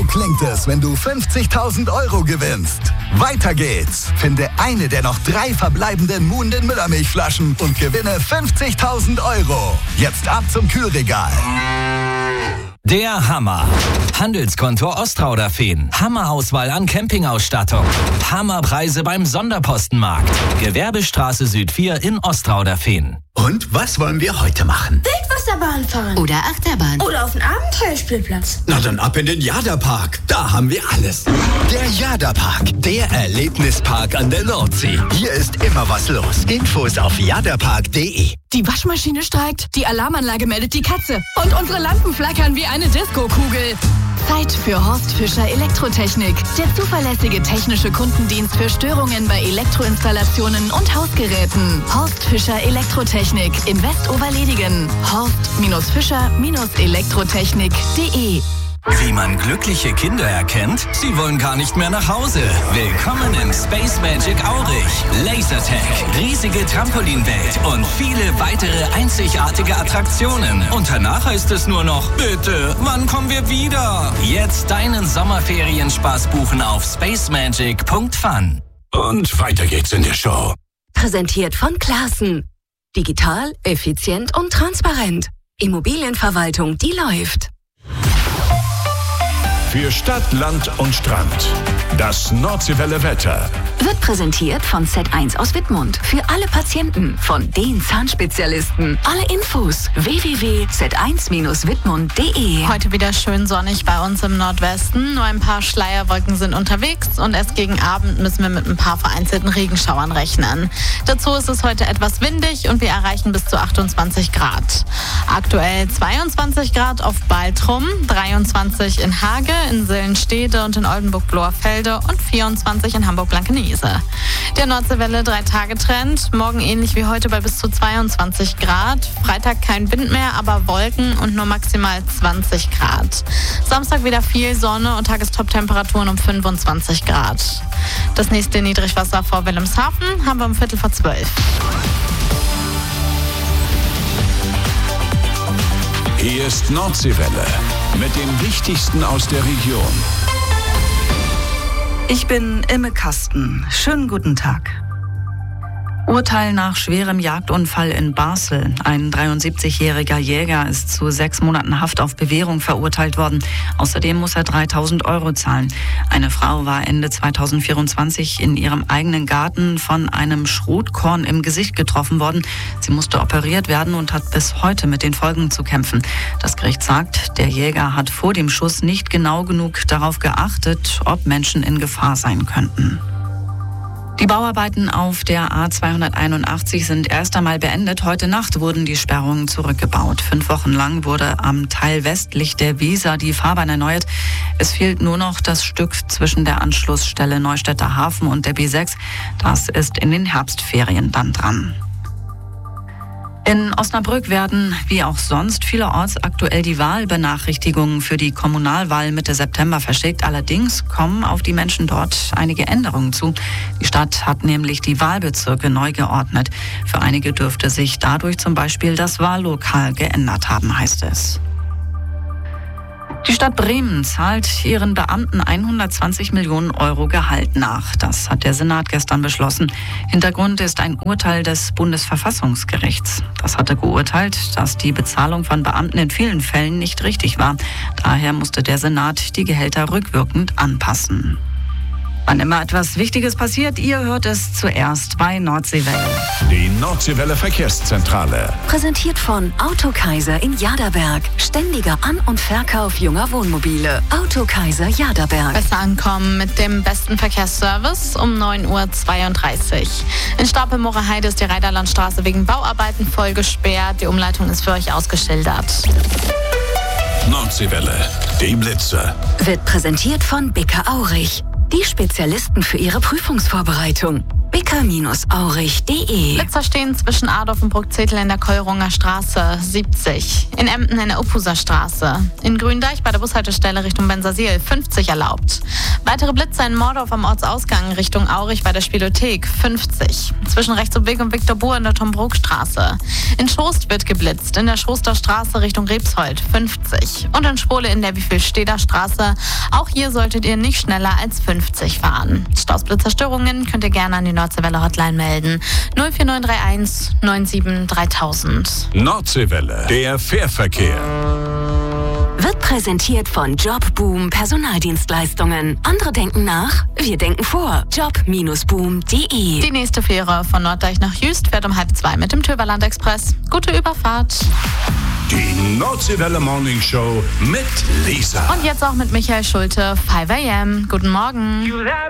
klingt es, wenn du 50.000 € gewinnst. Weiter geht's. Finde eine der noch 3 verbleibenden Moon den Müllermilchflaschen und gewinne 50.000 €. Jetzt ab zum Kühlregal. Der Hammer. Handelskonto Ostrauderfehn. Hammerauswahl an Campingausstattung. Hammerpreise beim Sonderpostenmarkt. Gewerbestraße Süd 4 in Ostrauderfehn. Und was wollen wir heute machen? Wildwasserbahn fahren. Oder Achterbahn. Oder auf den Abenteuerspielplatz. Na dann ab in den Jada-Park. Da haben wir alles. Der Jada-Park, der Erlebnispark an der Nordsee. Hier ist immer was los. Infos auf jadapark.de. Die Waschmaschine streikt, die Alarmanlage meldet die Katze und unsere Lampen flackern wie eine Disco-Kugel. Zeit für Horst Fischer Elektrotechnik. Der zuverlässige technische Kundendienst für Störungen bei Elektroinstallationen und Hausgeräten. Horst Fischer Elektrotechnik in Westoberledigen. Horst-Fischer-Elektrotechnik.de. Wie man glückliche Kinder erkennt? Sie wollen gar nicht mehr nach Hause. Willkommen im Space Magic Aurich. Lasertag, riesige Trampolinwelt und viele weitere einzigartige Attraktionen. Und danach heißt es nur noch, bitte, wann kommen wir wieder? Jetzt deinen Sommerferienspaß buchen auf spacemagic.fun. Und weiter geht's in der Show. Präsentiert von Classen. Digital, effizient und transparent. Immobilienverwaltung, die läuft. Für Stadt, Land und Strand. Das Nordseewelle Wetter. Wird präsentiert von Z1 aus Wittmund. Für alle Patienten von den Zahnspezialisten. Alle Infos www.z1-wittmund.de. Heute wieder schön sonnig bei uns im Nordwesten. Nur ein paar Schleierwolken sind unterwegs und erst gegen Abend müssen wir mit ein paar vereinzelten Regenschauern rechnen. Dazu ist es heute etwas windig und wir erreichen bis zu 28 Grad. Aktuell 22 Grad auf Baltrum, 23 in Hage, in Sillenstede und in Oldenburg-Blohrfelde und 24 in Hamburg-Blankenese. Der Nordseewelle 3-Tage-Trend, morgen ähnlich wie heute bei bis zu 22 Grad. Freitag kein Wind mehr, aber Wolken und nur maximal 20 Grad. Samstag wieder viel Sonne und Tagestop-Temperaturen um 25 Grad. Das nächste Niedrigwasser vor Wilhelmshaven haben wir um 11:45. Hier ist Nordseewelle mit dem Wichtigsten aus der Region. Ich bin Imme Kasten. Schönen guten Tag. Urteil nach schwerem Jagdunfall in Basel. Ein 73-jähriger Jäger ist zu 6 Monaten Haft auf Bewährung verurteilt worden. Außerdem muss er 3.000 € zahlen. Eine Frau war Ende 2024 in ihrem eigenen Garten von einem Schrotkorn im Gesicht getroffen worden. Sie musste operiert werden und hat bis heute mit den Folgen zu kämpfen. Das Gericht sagt, der Jäger hat vor dem Schuss nicht genau genug darauf geachtet, ob Menschen in Gefahr sein könnten. Die Bauarbeiten auf der A281 sind erst einmal beendet. Heute Nacht wurden die Sperrungen zurückgebaut. 5 Wochen lang wurde am Teil westlich der Weser die Fahrbahn erneuert. Es fehlt nur noch das Stück zwischen der Anschlussstelle Neustädter Hafen und der B6. Das ist in den Herbstferien dann dran. In Osnabrück werden, wie auch sonst, vielerorts aktuell die Wahlbenachrichtigungen für die Kommunalwahl Mitte September verschickt. Allerdings kommen auf die Menschen dort einige Änderungen zu. Die Stadt hat nämlich die Wahlbezirke neu geordnet. Für einige dürfte sich dadurch zum Beispiel das Wahllokal geändert haben, heißt es. Die Stadt Bremen zahlt ihren Beamten 120 Millionen € Gehalt nach. Das hat der Senat gestern beschlossen. Hintergrund ist ein Urteil des Bundesverfassungsgerichts. Das hatte geurteilt, dass die Bezahlung von Beamten in vielen Fällen nicht richtig war. Daher musste der Senat die Gehälter rückwirkend anpassen. Wann immer etwas Wichtiges passiert, ihr hört es zuerst bei Nordseewelle. Die Nordseewelle Verkehrszentrale. Präsentiert von Autokaiser in Jaderberg. Ständiger An- und Verkauf junger Wohnmobile. Autokaiser Jaderberg. Besser ankommen mit dem besten Verkehrsservice um 9:32 Uhr. In Stapelmoore-Heide ist die Reiderlandstraße wegen Bauarbeiten voll gesperrt. Die Umleitung ist für euch ausgeschildert. Nordseewelle, die Blitze. Wird präsentiert von Bicker Aurich. Die Spezialisten für Ihre Prüfungsvorbereitung. bicker-aurich.de. Blitzer stehen zwischen Adorf und Bruckzettel in der Keurunger Straße 70. In Emden in der Uphuser Straße. In Gründeich bei der Bushaltestelle Richtung Bensersiel 50 erlaubt. Weitere Blitzer in Mordorf am Ortsausgang Richtung Aurich bei der Spielothek 50. Zwischen Rechtsumweg und Viktor Buhr in der Tom-Brook-Straße. In Schost wird geblitzt. In der Schoster Straße Richtung Rebshold 50. Und in Spole in der Wievielsteder Straße. Auch hier solltet ihr nicht schneller als 50 fahren. Stausblitzerstörungen könnt ihr gerne an die Nordseewelle Hotline melden. 04931 97 3000. Nordseewelle, der Fährverkehr. Wird präsentiert von Jobboom Personaldienstleistungen. Andere denken nach, wir denken vor. Job-boom.de. Die nächste Fähre von Norddeich nach Jüst fährt um 1:30 mit dem Töverland Express. Gute Überfahrt. Die Nordseewelle Morning Show mit Lisa. Und jetzt auch mit Michael Schulte, 5 AM. Guten Morgen.